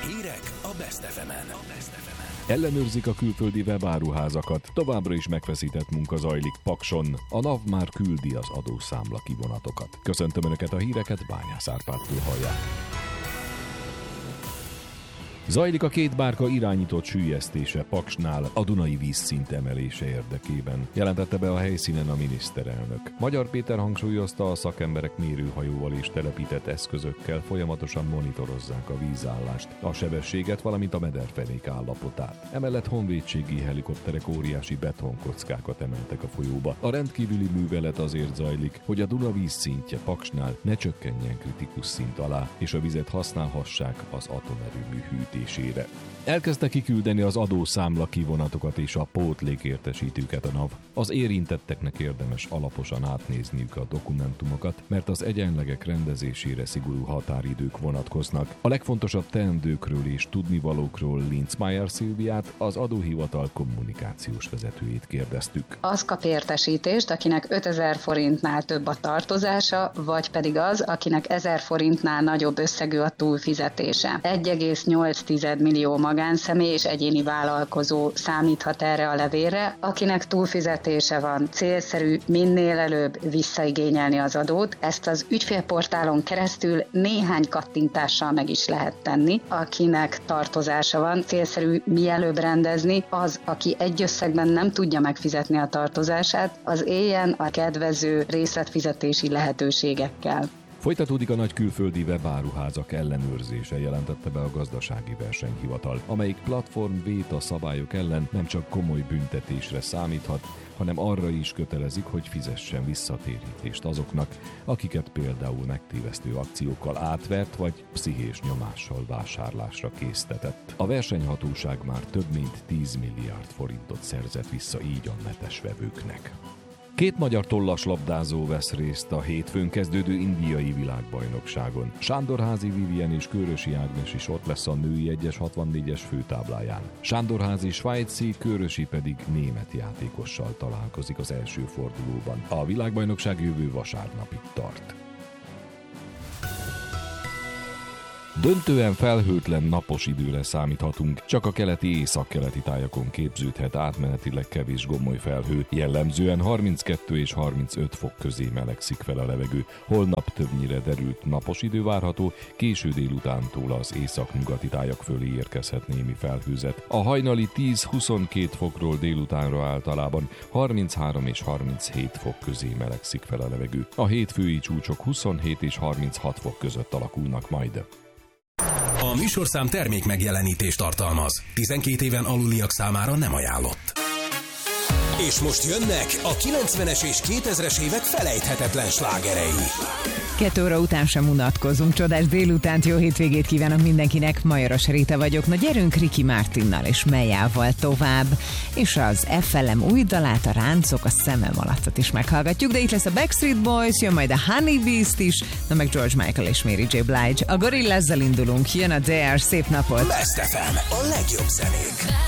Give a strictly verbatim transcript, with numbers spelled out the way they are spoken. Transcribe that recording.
Hírek a Best ef emen. Ellenőrzik a külföldi webáruházakat, továbbra is megfeszített munka zajlik Pakson, a NAV már küldi az adószámla kivonatokat. Köszöntöm Önöket, a híreket Bányász Árpádtól hallják. Zajlik a két bárka irányított süllyesztése Paksnál a Dunai vízszint emelése érdekében, jelentette be a helyszínen a miniszterelnök. Magyar Péter hangsúlyozta, a szakemberek mérőhajóval és telepített eszközökkel folyamatosan monitorozzák a vízállást, a sebességet, valamint a mederfenék állapotát. Emellett honvédségi helikopterek óriási betonkockákat emeltek a folyóba. A rendkívüli művelet azért zajlik, hogy a Duna vízszintje Paksnál ne csökkenjen kritikus szint alá, és a vizet használhassák az atomerőmű hűtésére. Elkezdte kiküldeni az adószámla kivonatokat és a pótlékértesítőket a NAV. Az érintetteknek érdemes alaposan átnézniük a dokumentumokat, mert az egyenlegek rendezésére szigorú határidők vonatkoznak. A legfontosabb teendőkről és tudnivalókról Linzmeier Szilviát, az adóhivatal kommunikációs vezetőjét kérdeztük. Az kap értesítést, akinek ötezer forintnál több a tartozása, vagy pedig az, akinek ezer forintnál nagyobb összegű a túlfizetése. egy egész nyolc millió magánszemély és egyéni vállalkozó számíthat erre a levélre, akinek túlfizetése van. Célszerű minél előbb visszaigényelni az adót. Ezt az ügyfélportálon keresztül néhány kattintással meg is lehet tenni. Akinek tartozása van, célszerű mielőbb rendezni, az, aki egy összegben nem tudja megfizetni a tartozását, az éljen a kedvező részletfizetési lehetőségekkel. Folytatódik a nagy külföldi webáruházak ellenőrzése, jelentette be a Gazdasági Versenyhivatal, amelyik platform véta szabályok ellen nem csak komoly büntetésre számíthat, hanem arra is kötelezik, hogy fizessen visszatérítést azoknak, akiket például megtévesztő akciókkal átvert vagy pszichés nyomással vásárlásra késztetett. A versenyhatóság már több mint tíz milliárd forintot szerzett vissza így a netes vevőknek. Két magyar tollaslabdázó vesz részt a hétfőn kezdődő indiai világbajnokságon. Sándorházi Vivien és Kőrösi Ágnes is ott lesz a női egyes hatvannégyes főtábláján. Sándorházi svájci, Kőrösi pedig német játékossal találkozik az első fordulóban. A világbajnokság jövő vasárnapig tart. Döntően felhőtlen napos időre számíthatunk, csak a keleti északkeleti tájakon képződhet átmenetileg kevés gomoly felhő, jellemzően harminckettő és harmincöt fok közé melegszik fel a levegő. Holnap többnyire derült napos idő várható, késő délutántól az északnyugati tájak fölé érkezhet némi felhőzet. A hajnali tíz-huszonkét fokról délutánra általában harminchárom és harminchét fok közé melegszik fel a levegő. A hétfői csúcsok huszonhét és harminchat fok között alakulnak majd. A műsorszám termék megjelenítést tartalmaz. tizenkét éven aluliak számára nem ajánlott. És most jönnek a kilencvenes és kétezres évek felejthetetlen slágerei. Kettő óra után sem unatkozunk. Csodás délutánt, jó hétvégét kívánok mindenkinek. Majoros Réta vagyok. Na gyerünk Ricky Martinnal és Mejával tovább. És az ef el em új dalát, a Ráncok a szemem alattot is meghallgatjuk, de itt lesz a Backstreet Boys, jön majd a Honey Beast is, na meg George Michael és Mary J. Blige. A Gorillaz-zal indulunk, jön a Dare, szép napot! Best ef em, a legjobb zenék.